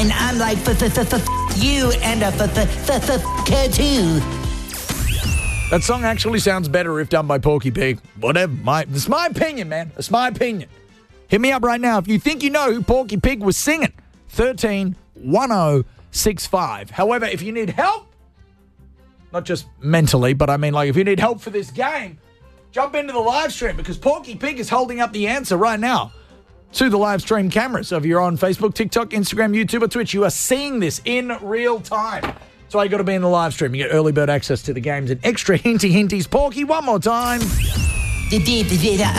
and I'm like, you and her too. That song actually sounds better if done by Porky Pig. Whatever. It's my opinion, man. It's my opinion. Hit me up right now if you think you know who Porky Pig was singing. 131065. However, if you need help, not just mentally, but I mean like if you need help for this game, jump into the live stream because Porky Pig is holding up the answer right now to the live stream cameras. So if you're on Facebook, TikTok, Instagram, YouTube, or Twitch, you are seeing this in real time. That's why you got to be in the live stream. You get early bird access to the games and extra hinties. Porky, one more time.